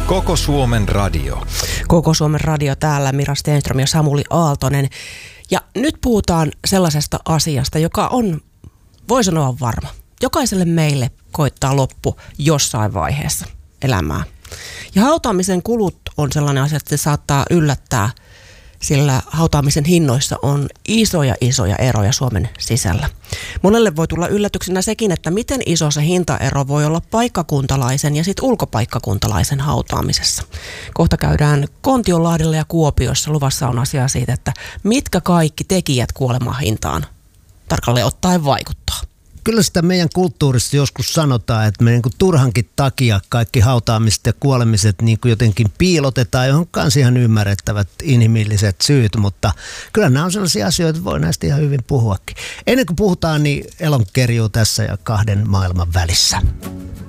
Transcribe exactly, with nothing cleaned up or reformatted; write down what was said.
Koko Suomen radio. Koko Suomen radio täällä, Mira Stenström ja Samuli Aaltonen. Ja nyt puhutaan sellaisesta asiasta, joka on, voi sanoa varma. Jokaiselle meille koittaa loppu jossain vaiheessa elämää. Ja hautaamisen kulut on sellainen asia, että se saattaa yllättää, sillä hautaamisen hinnoissa on isoja isoja eroja Suomen sisällä. Monelle voi tulla yllätyksenä sekin, että miten iso se hintaero voi olla paikkakuntalaisen ja sitten ulkopaikkakuntalaisen hautaamisessa. Kohta käydään Kontiolahdella ja Kuopiossa. Luvassa on asiaa siitä, että mitkä kaikki tekijät kuoleman hintaan tarkalleen ottaen vaikuttaa. Kyllä sitä meidän kulttuurissa joskus sanotaan, että me niin kuin turhankin takia kaikki hautaamiset ja kuolemiset niin kuin jotenkin piilotetaan, johon kanssa ihan ymmärrettävät inhimilliset syyt, mutta kyllä nämä on sellaisia asioita, että voi näistä ihan hyvin puhuakin. Ennen kuin puhutaan, niin elonkerjuu tässä ja kahden maailman välissä.